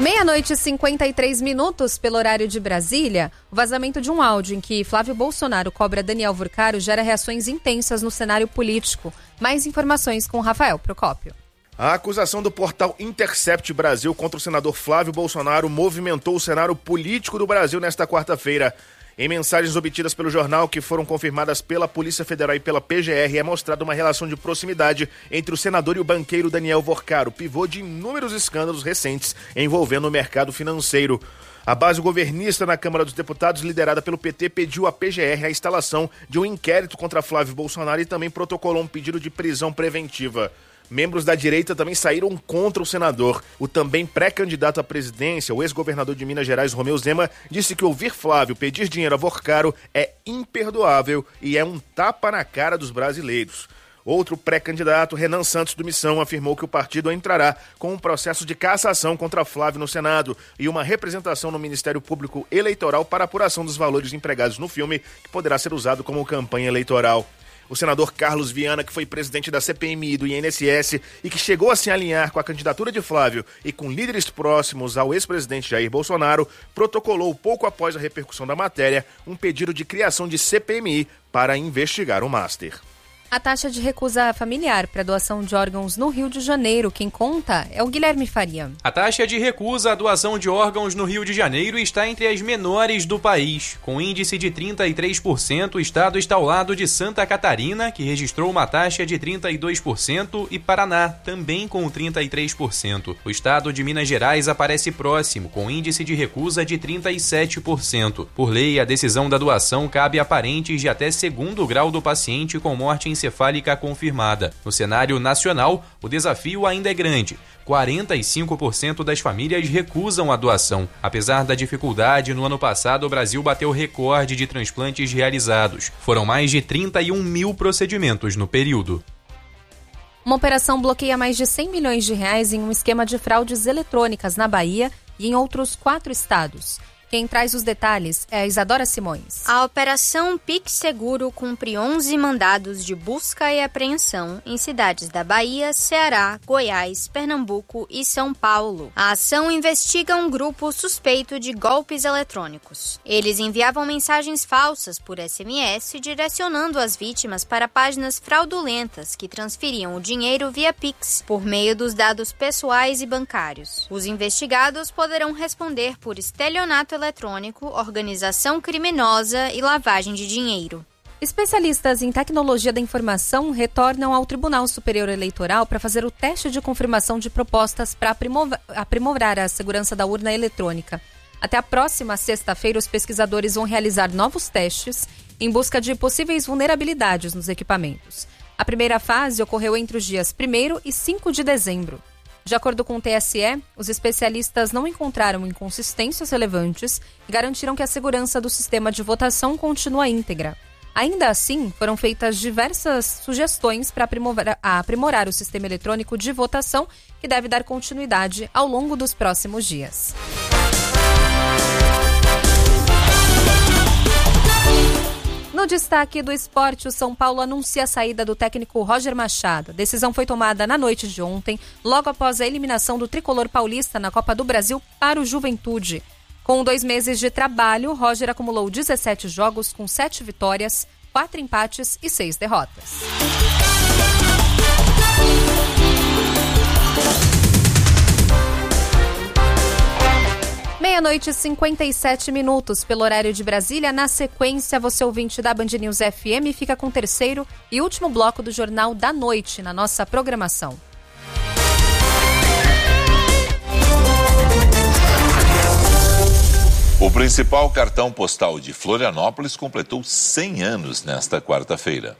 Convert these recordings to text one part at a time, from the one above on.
00:53 pelo horário de Brasília. O vazamento de um áudio em que Flávio Bolsonaro cobra Daniel Wurcaro gera reações intensas no cenário político. Mais informações com Rafael Procópio. A acusação do portal Intercept Brasil contra o senador Flávio Bolsonaro movimentou o cenário político do Brasil nesta quarta-feira. Em mensagens obtidas pelo jornal, que foram confirmadas pela Polícia Federal e pela PGR, é mostrada uma relação de proximidade entre o senador e o banqueiro Daniel Wurcaro, pivô de inúmeros escândalos recentes envolvendo o mercado financeiro. A base governista na Câmara dos Deputados, liderada pelo PT, pediu à PGR a instalação de um inquérito contra Flávio Bolsonaro e também protocolou um pedido de prisão preventiva. Membros da direita também saíram contra o senador. O também pré-candidato à presidência, o ex-governador de Minas Gerais, Romeu Zema, disse que ouvir Flávio pedir dinheiro a Wurcaro é imperdoável e é um tapa na cara dos brasileiros. Outro pré-candidato, Renan Santos do Missão, afirmou que o partido entrará com um processo de cassação contra Flávio no Senado e uma representação no Ministério Público Eleitoral para apuração dos valores empregados no filme, que poderá ser usado como campanha eleitoral. O senador Carlos Viana, que foi presidente da CPMI e do INSS e que chegou a se alinhar com a candidatura de Flávio e com líderes próximos ao ex-presidente Jair Bolsonaro, protocolou pouco após a repercussão da matéria um pedido de criação de CPMI para investigar o Master. A taxa de recusa familiar para doação de órgãos no Rio de Janeiro, quem conta é o Guilherme Faria. A taxa de recusa à doação de órgãos no Rio de Janeiro está entre as menores do país. Com índice de 33%, o estado está ao lado de Santa Catarina, que registrou uma taxa de 32%, e Paraná, também com 33%. O estado de Minas Gerais aparece próximo, com índice de recusa de 37%. Por lei, a decisão da doação cabe a parentes de até 2º grau do paciente com morte encefálica confirmada. No cenário nacional, o desafio ainda é grande. 45% das famílias recusam a doação. Apesar da dificuldade, no ano passado o Brasil bateu recorde de transplantes realizados. Foram mais de 31 mil procedimentos no período. Uma operação bloqueia mais de R$100 milhões em um esquema de fraudes eletrônicas na Bahia e em outros 4 estados. Quem traz os detalhes é a Isadora Simões. A Operação PicSeguro cumpre 11 mandados de busca e apreensão em cidades da Bahia, Ceará, Goiás, Pernambuco e São Paulo. A ação investiga um grupo suspeito de golpes eletrônicos. Eles enviavam mensagens falsas por SMS, direcionando as vítimas para páginas fraudulentas que transferiam o dinheiro via Pix, por meio dos dados pessoais e bancários. Os investigados poderão responder por estelionato eletrônico, organização criminosa e lavagem de dinheiro. Especialistas em tecnologia da informação retornam ao Tribunal Superior Eleitoral para fazer o teste de confirmação de propostas para aprimorar a segurança da urna eletrônica. Até a próxima sexta-feira, os pesquisadores vão realizar novos testes em busca de possíveis vulnerabilidades nos equipamentos. A primeira fase ocorreu entre os dias 1º e 5 de dezembro. De acordo com o TSE, os especialistas não encontraram inconsistências relevantes e garantiram que a segurança do sistema de votação continua íntegra. Ainda assim, foram feitas diversas sugestões para aprimorar o sistema eletrônico de votação, que deve dar continuidade ao longo dos próximos dias. No destaque do esporte, o São Paulo anuncia a saída do técnico Roger Machado. A decisão foi tomada na noite de ontem, logo após a eliminação do tricolor paulista na Copa do Brasil para o Juventude. Com 2 meses de trabalho, Roger acumulou 17 jogos com 7 vitórias, 4 empates e 6 derrotas. Meia-noite e 57 pelo horário de Brasília. Na sequência, você ouvinte da Band News FM fica com o 3º e último bloco do Jornal da Noite na nossa programação. O principal cartão postal de Florianópolis completou 100 anos nesta quarta-feira.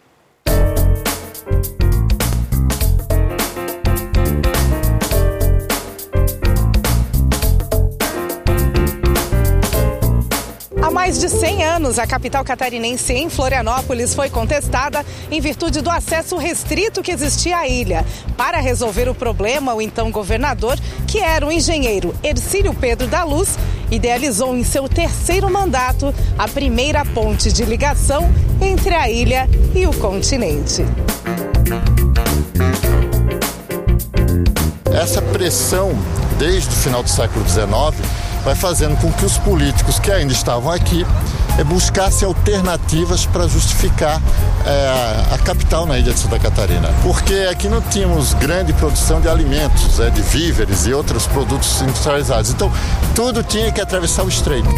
Há mais de 100 anos, a capital catarinense em Florianópolis foi contestada em virtude do acesso restrito que existia à ilha. Para resolver o problema, o então governador, que era o engenheiro Hercílio Pedro da Luz, idealizou em seu 3º mandato a primeira ponte de ligação entre a ilha e o continente. essa pressão, desde o final do século XIX, vai fazendo com que os políticos que ainda estavam aqui buscassem alternativas para justificar a capital na ilha de Santa Catarina. Porque aqui não tínhamos grande produção de alimentos, de víveres e outros produtos industrializados. Então, tudo tinha que atravessar o estreito.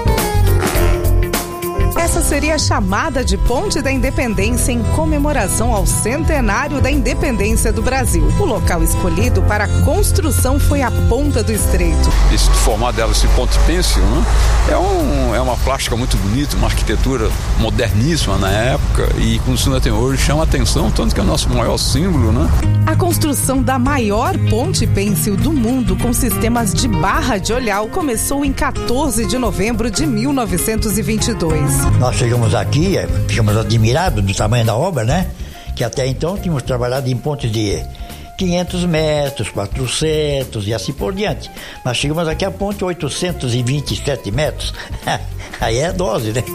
Essa seria a chamada de Ponte da Independência em comemoração ao centenário da independência do Brasil. O local escolhido para a construção foi a Ponta do Estreito. Esse formato dela, esse ponte pêncil, né? É uma plástica muito bonita, uma arquitetura moderníssima na época e como se ainda tem hoje, chama a atenção, tanto que é o nosso maior símbolo, né? A construção da maior ponte pêncil do mundo com sistemas de barra de olhar começou em 14 de novembro de 1922. Nós chegamos aqui, ficamos admirados do tamanho da obra, né? Que até então tínhamos trabalhado em pontes de 500 metros, 400 e assim por diante. Mas chegamos aqui a ponte 827 metros. Aí é dose, né?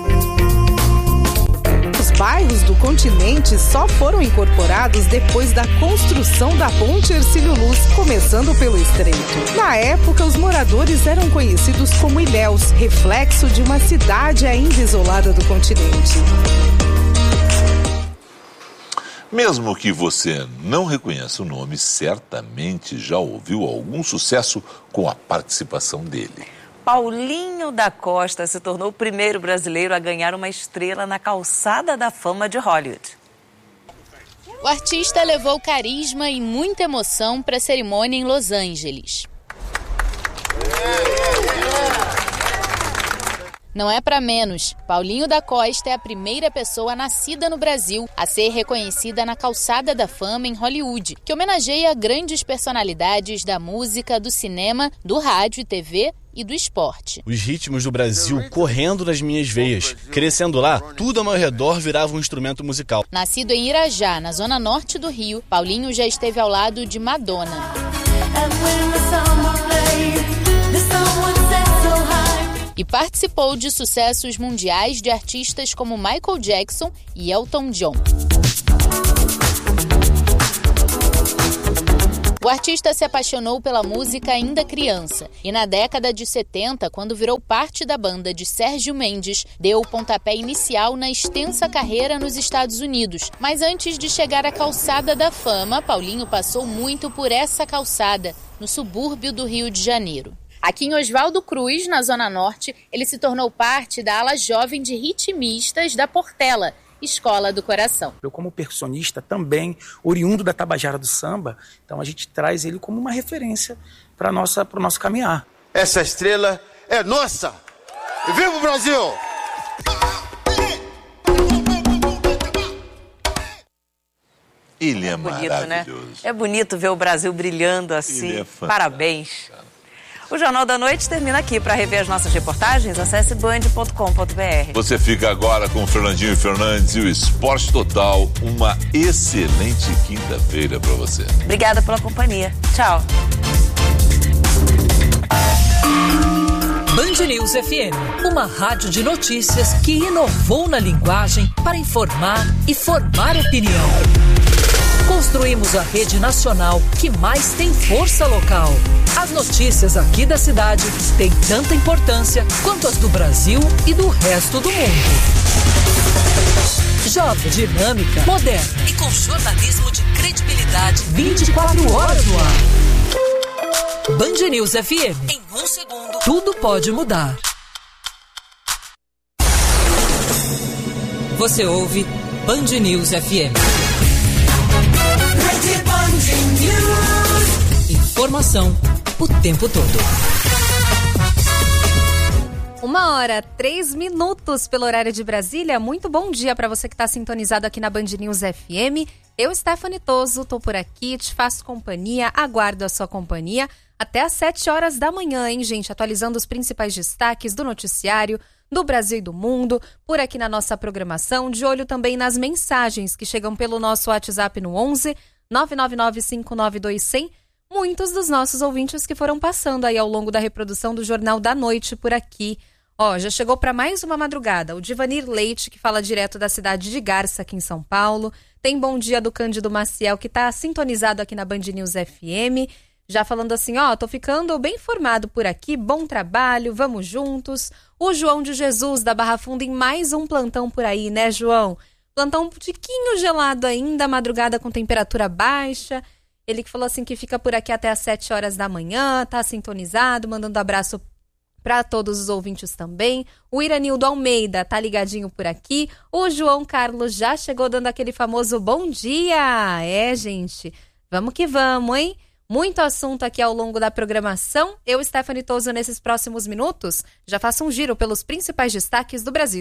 Os bairros do continente só foram incorporados depois da construção da ponte Hercílio Luz, começando pelo Estreito. Na época, os moradores eram conhecidos como ilhéus, reflexo de uma cidade ainda isolada do continente. Mesmo que você não reconheça o nome, certamente já ouviu algum sucesso com a participação dele. Paulinho da Costa se tornou o primeiro brasileiro a ganhar uma estrela na calçada da fama de Hollywood. O artista levou carisma e muita emoção para a cerimônia em Los Angeles. Não é para menos. Paulinho da Costa é a primeira pessoa nascida no Brasil a ser reconhecida na Calçada da Fama em Hollywood, que homenageia grandes personalidades da música, do cinema, do rádio e TV e do esporte. Os ritmos do Brasil correndo nas minhas veias. Crescendo lá, tudo ao meu redor virava um instrumento musical. Nascido em Irajá, na zona norte do Rio, Paulinho já esteve ao lado de Madonna. E participou de sucessos mundiais de artistas como Michael Jackson e Elton John. O artista se apaixonou pela música ainda criança e na década de 70, quando virou parte da banda de Sérgio Mendes, deu o pontapé inicial na extensa carreira nos Estados Unidos. Mas antes de chegar à Calçada da Fama, Paulinho passou muito por essa calçada, no subúrbio do Rio de Janeiro. Aqui em Oswaldo Cruz, na Zona Norte, ele se tornou parte da ala jovem de ritmistas da Portela, Escola do Coração. Eu, como percussionista, também oriundo da Tabajara do Samba, então a gente traz ele como uma referência para o nosso caminhar. Essa estrela é nossa! Viva o Brasil! Ele é bonito, maravilhoso. Né? É bonito ver o Brasil brilhando assim. Ele é fantástico. Parabéns. O Jornal da Noite termina aqui. Para rever as nossas reportagens, acesse band.com.br. Você fica agora com o Fernandinho Fernandes e o Esporte Total. Uma excelente quinta-feira para você. Obrigada pela companhia. Tchau. Band News FM, uma rádio de notícias que inovou na linguagem para informar e formar opinião. Construímos a rede nacional que mais tem força local. As notícias aqui da cidade têm tanta importância quanto as do Brasil e do resto do mundo. Jovem, dinâmica, moderna e com jornalismo de credibilidade 24 horas no ar. Band News FM. Em um segundo, tudo pode mudar. Você ouve Band News FM. Informação o tempo todo. 1h03 pelo horário de Brasília. Muito bom dia para você que está sintonizado aqui na Band News FM. Eu, Stephanie Toso, estou por aqui, te faço companhia, aguardo a sua companhia até às 7 horas da manhã, hein, gente? Atualizando os principais destaques do noticiário, do Brasil e do mundo, por aqui na nossa programação, de olho também nas mensagens que chegam pelo nosso WhatsApp no 11 999 592 100. Muitos dos nossos ouvintes que foram passando aí ao longo da reprodução do Jornal da Noite por aqui. Ó, já chegou para mais uma madrugada o Divanir Leite, que fala direto da cidade de Garça, aqui em São Paulo. Tem bom dia do Cândido Maciel, que está sintonizado aqui na Band News FM. já falando assim, ó, tô ficando bem informado por aqui, bom trabalho, vamos juntos. O João de Jesus, da Barra Funda, em mais um plantão por aí, né, João? Plantão um tiquinho gelado ainda, madrugada com temperatura baixa. Ele que falou assim que fica por aqui até às 7 horas da manhã, tá sintonizado, mandando abraço para todos os ouvintes também. O Iranildo Almeida tá ligadinho por aqui. O João Carlos já chegou dando aquele famoso bom dia. É, gente, vamos que vamos, hein? Muito assunto aqui ao longo da programação. Eu, Stephanie Touso, nesses próximos minutos, já faço um giro pelos principais destaques do Brasil.